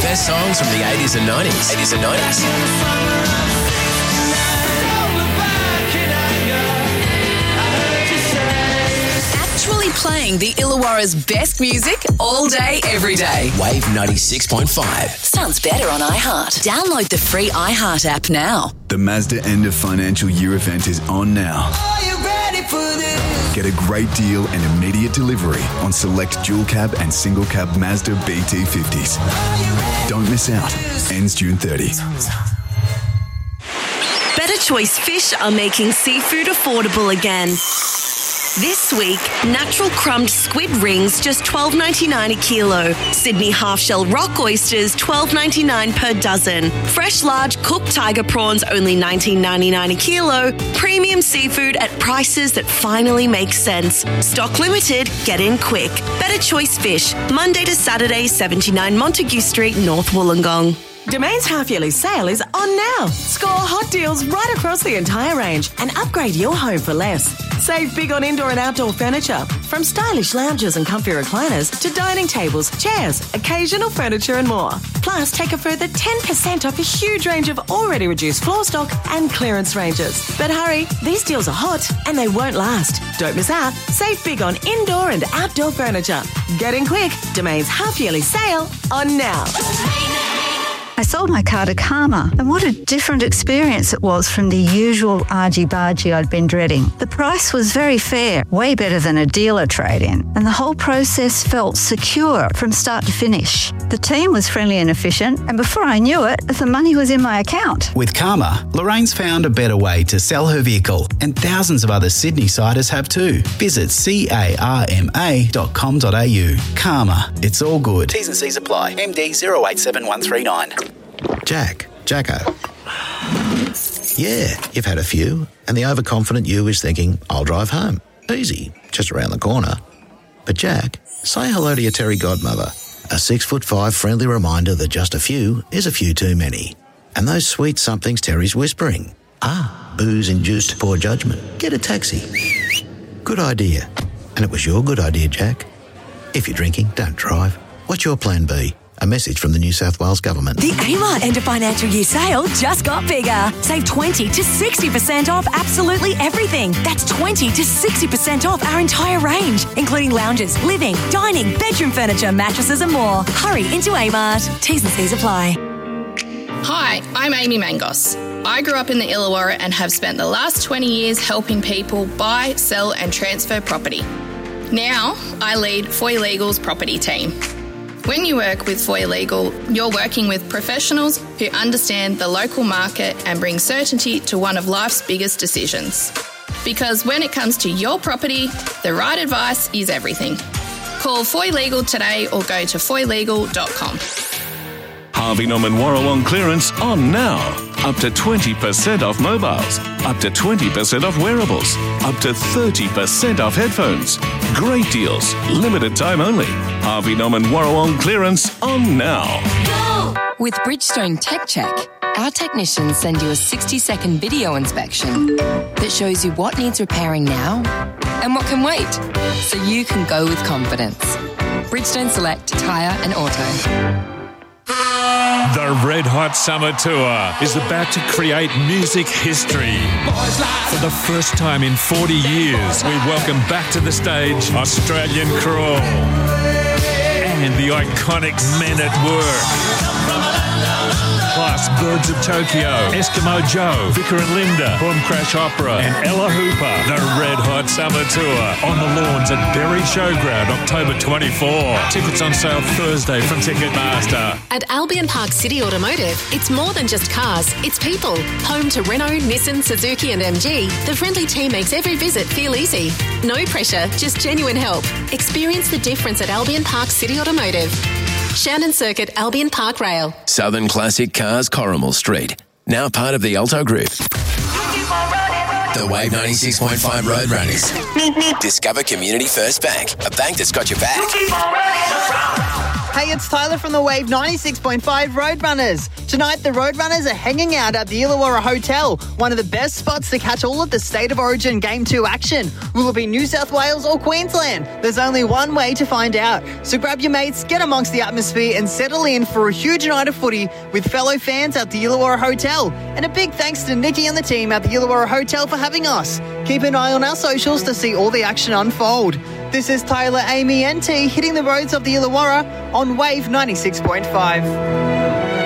best songs from the 80s and 90s. 80s and 90s. Actually playing the Illawarra's best music all day, every day. Wave 96.5. Sounds better on iHeart. Download the free iHeart app now. The Mazda end of financial year event is on now. Are you ready for this? Get a great deal and immediate delivery on select dual cab and single cab Mazda BT50s. Don't miss out. Ends June 30. Better Choice Fish are making seafood affordable again. This week, natural crumbed squid rings just $12.99 a kilo. Sydney half-shell rock oysters $12.99 per dozen. Fresh large cooked tiger prawns only $19.99 a kilo. Premium seafood at prices that finally make sense. Stock limited, get in quick. Better Choice Fish, Monday to Saturday, 79 Montague Street, North Wollongong. Domain's half-yearly sale is on now. Score hot deals right across the entire range and upgrade your home for less. Save big on indoor and outdoor furniture, from stylish lounges and comfy recliners to dining tables, chairs, occasional furniture and more. Plus, take a further 10% off a huge range of already reduced floor stock and clearance ranges. But hurry, these deals are hot and they won't last. Don't miss out. Save big on indoor and outdoor furniture. Get in quick. Domain's half-yearly sale on now. I sold my car to Karma, and what a different experience it was from the usual argy-bargy I'd been dreading. The price was very fair, way better than a dealer trade-in, and the whole process felt secure from start to finish. The team was friendly and efficient, and before I knew it, the money was in my account. With Karma, Lorraine's found a better way to sell her vehicle, and thousands of other Sydney-siders have too. Visit carma.com.au. Karma, it's all good. T's and C's apply. MD 087139. Jacko. Yeah, you've had a few, and the overconfident you is thinking, I'll drive home. Easy, just around the corner. But Jack, say hello to your Terry godmother. A 6'5" friendly reminder that just a few is a few too many. And those sweet somethings Terry's whispering. Booze-induced poor judgment. Get a taxi. Good idea. And it was your good idea, Jack. If you're drinking, don't drive. What's your plan B? A message from the New South Wales Government. The Amart end of financial year sale just got bigger. Save 20 to 60% off absolutely everything. That's 20 to 60% off our entire range, including lounges, living, dining, bedroom furniture, mattresses and more. Hurry into Amart. T's and C's apply. Hi, I'm Amy Mangos. I grew up in the Illawarra and have spent the last 20 years helping people buy, sell and transfer property. Now, I lead Foy Legal's property team. When you work with Foy Legal, you're working with professionals who understand the local market and bring certainty to one of life's biggest decisions. Because when it comes to your property, the right advice is everything. Call Foy Legal today or go to foylegal.com. Harvey Norman Warrawong clearance on now. Up to 20% off mobiles, up to 20% off wearables, up to 30% off headphones. Great deals, limited time only. Harvey Norman Warrawong clearance on now. With Bridgestone Tech Check, our technicians send you a 60-second video inspection that shows you what needs repairing now and what can wait, so you can go with confidence. Bridgestone Select Tyre and Auto. The Red Hot Summer Tour is about to create music history. For the first time in 40 years, we welcome back to the stage Australian Crawl and the iconic Men at Work. Plus Birds of Tokyo, Eskimo Joe, Vicar and Linda, Boom Crash Opera and Ella Hooper. The Red Hot Summer Tour on the lawns at Berry Showground, October 24. Tickets on sale Thursday from Ticketmaster. At Albion Park City Automotive, it's more than just cars, it's people. Home to Renault, Nissan, Suzuki and MG, the friendly team makes every visit feel easy. No pressure, just genuine help. Experience the difference at Albion Park City Automotive. Shannon Circuit, Albion Park Rail. Southern Classic Cars, Corrimal Street. Now part of the Alto Group. The Wave 96.5 Road Runners. Discover Community First Bank, a bank that's got your back. Hey, it's Tyler from the Wave 96.5 Roadrunners. Tonight, the Roadrunners are hanging out at the Illawarra Hotel, one of the best spots to catch all of the State of Origin Game 2 action. Will it be New South Wales or Queensland? There's only one way to find out. So grab your mates, get amongst the atmosphere and settle in for a huge night of footy with fellow fans at the Illawarra Hotel. And a big thanks to Nikki and the team at the Illawarra Hotel for having us. Keep an eye on our socials to see all the action unfold. This is Tyler, Amy and T hitting the roads of the Illawarra on Wave 96.5.